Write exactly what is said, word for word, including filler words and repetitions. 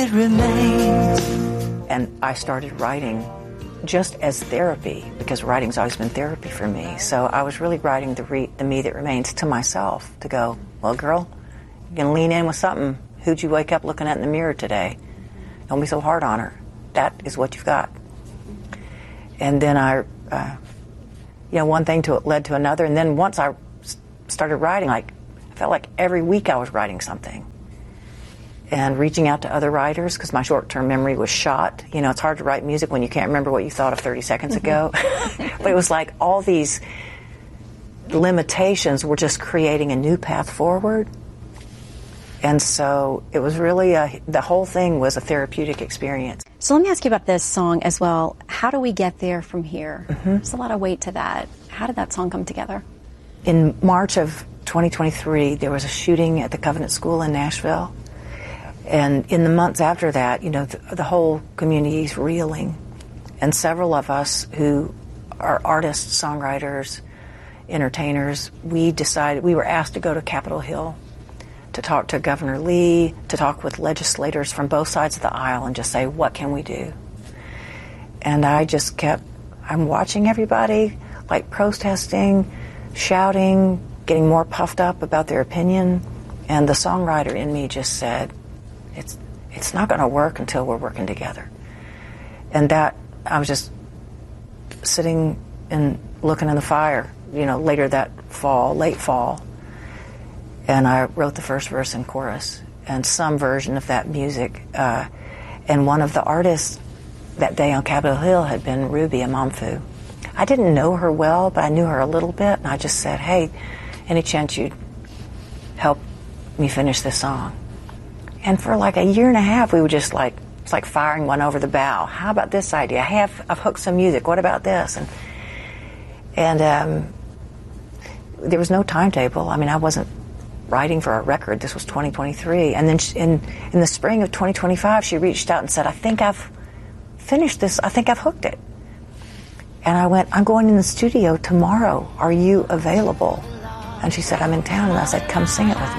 It remains. And I started writing just as therapy, because writing's always been therapy for me. So I was really writing the, re- the me that remains to myself, to go, well, girl, you can lean in with something. Who'd you wake up looking at in the mirror today? Don't be so hard on her. That is what you've got. And then I, uh, you know, one thing to led to another. And then once I started writing, like, I felt like every week I was writing something. And reaching out to other writers, because my short-term memory was shot. You know, it's hard to write music when you can't remember what you thought of thirty seconds ago. But it was like all these limitations were just creating a new path forward. And so it was really, a, the whole thing was a therapeutic experience. So let me ask you about this song as well. How do we get there from here? Mm-hmm. There's a lot of weight to that. How did that song come together? In March of twenty twenty-three, there was a shooting at the Covenant School in Nashville. And in the months after that, you know, the, the whole community is reeling. And several of us who are artists, songwriters, entertainers, we decided, we were asked to go to Capitol Hill to talk to Governor Lee, to talk with legislators from both sides of the aisle and just say, what can we do? And I just kept, I'm watching everybody, like protesting, shouting, getting more puffed up about their opinion. And the songwriter in me just said, It's it's not going to work until we're working together. And that, I was just sitting and looking in the fire, you know, later that fall, late fall. And I wrote the first verse and chorus and some version of that music. Uh, and one of the artists that day on Capitol Hill had been Ruby Amamfu. I didn't know her well, but I knew her a little bit. And I just said, hey, any chance you'd help me finish this song? And for like a year and a half, we were just like, it's like firing one over the bow. How about this idea? I have, I've hooked some music. What about this? And and um, there was no timetable. I mean, I wasn't writing for a record. This was twenty twenty-three. And then she, in in the spring of twenty twenty-five, she reached out and said, I think I've finished this. I think I've hooked it. And I went, I'm going in the studio tomorrow. Are you available? And she said, I'm in town. And I said, come sing it